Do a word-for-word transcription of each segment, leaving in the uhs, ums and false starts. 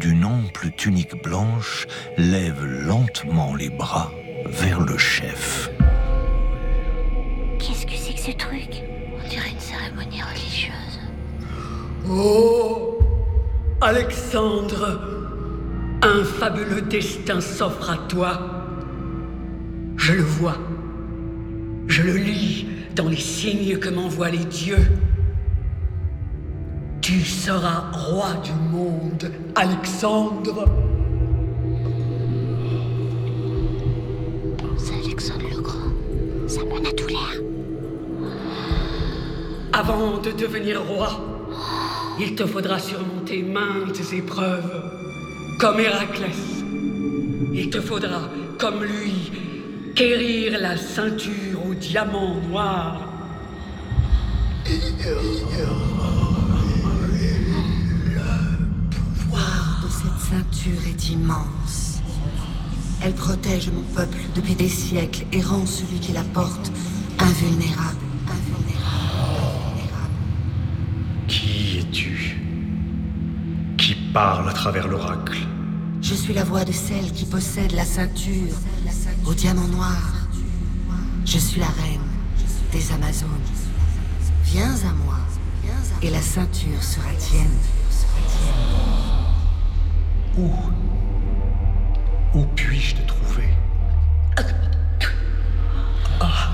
d'une ample tunique blanche, lève lentement les bras vers le chef. Qu'est-ce que c'est que ce truc ? On dirait une cérémonie religieuse. Oh, Alexandre, un fabuleux destin s'offre à toi. Je le vois. Je le lis dans les signes que m'envoient les dieux. Tu seras roi du monde, Alexandre. C'est Alexandre le Grand. Ça m'en a tout l'air. Avant de devenir roi, il te faudra surmonter maintes épreuves. Comme Héraclès, il te faudra, comme lui, quérir la ceinture au diamant noir. Le pouvoir de cette ceinture est immense. Elle protège mon peuple depuis des siècles et rend celui qui la porte invulnérable. Qui es-tu? Qui parle à travers l'oracle? Je suis la voix de celle qui possède la ceinture au diamant noir. Je suis la reine des Amazones. Viens à moi et la ceinture sera tienne. Où? Où puis-je te trouver? Ah.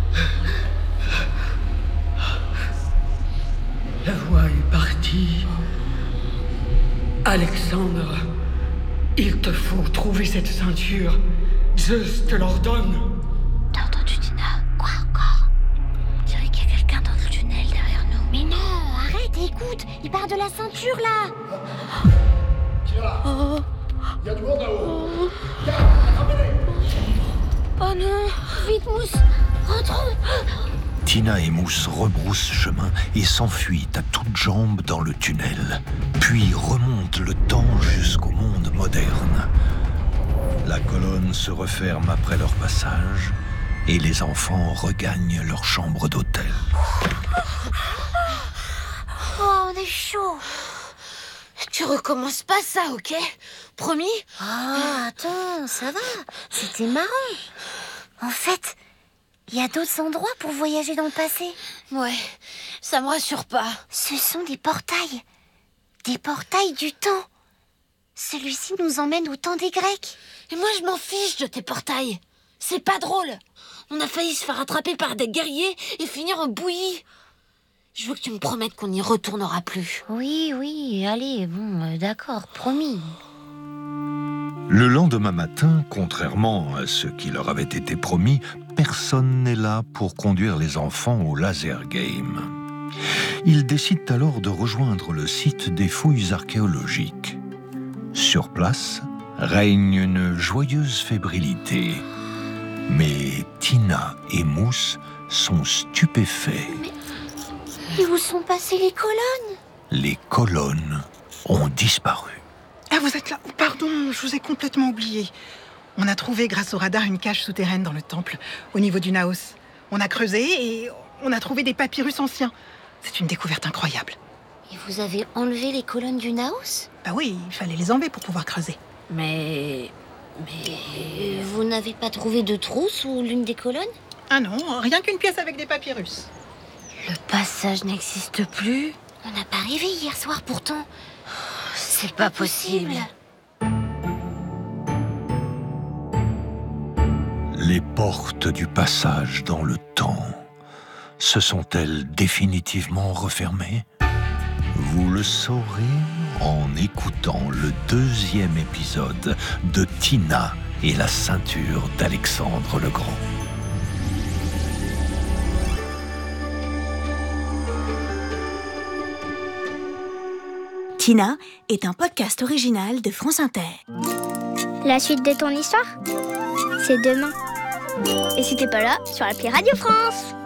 La voix est partie. Alexandre, il te faut trouver cette ceinture. Zeus te l'ordonne. T'as entendu, Tina? Quoi encore? On dirait qu'il y a quelqu'un dans le tunnel derrière nous. Mais non, arrête, écoute, il part de la ceinture là. Tina, Oh, il y a du monde là-haut. oh, Viens, attrapez-les. oh non, vite Mousse, rentrons. Tina et Mousse rebroussent chemin et s'enfuient à toutes jambes dans le tunnel, puis remontent le temps jusqu'au monde moderne. La colonne se referme après leur passage et les enfants regagnent leur chambre d'hôtel. Oh, on est chaud. Tu recommences pas ça, ok? Promis? Oh, attends, ça va, c'était marrant. En fait, il y a d'autres endroits pour voyager dans le passé. Ouais, ça me rassure pas. Ce sont des portails. Des portails du temps. Celui-ci nous emmène au temps des Grecs. Et moi, je m'en fiche de tes portails. C'est pas drôle. On a failli se faire attraper par des guerriers et finir en bouillie. Je veux que tu me promettes qu'on n'y retournera plus. Oui, oui, allez, bon, euh, d'accord, promis. Le lendemain matin, contrairement à ce qui leur avait été promis, personne n'est là pour conduire les enfants au laser game. Ils décident alors de rejoindre le site des fouilles archéologiques. Sur place, règne une joyeuse fébrilité. Mais Tina et Mousse sont stupéfaits. Mais, mais où sont passées les colonnes? Les colonnes ont disparu. Ah, vous êtes là? Pardon, je vous ai complètement oublié. On a trouvé grâce au radar une cage souterraine dans le temple, au niveau du Naos. On a creusé et on a trouvé des papyrus anciens. C'est une découverte incroyable. Et vous avez enlevé les colonnes du Naos? Bah oui, il fallait les enlever pour pouvoir creuser. Mais... Mais... Vous n'avez pas trouvé de trou sous l'une des colonnes? Ah non, rien qu'une pièce avec des papyrus. Le passage n'existe plus. On n'a pas rêvé hier soir pourtant. C'est pas possible. Les portes du passage dans le temps, se sont-elles définitivement refermées? Vous le saurez en écoutant le deuxième épisode de Tina et la ceinture d'Alexandre le Grand. Tina est un podcast original de France Inter. La suite de ton histoire, c'est demain. Et si t'es pas là, sur l'appli Radio France.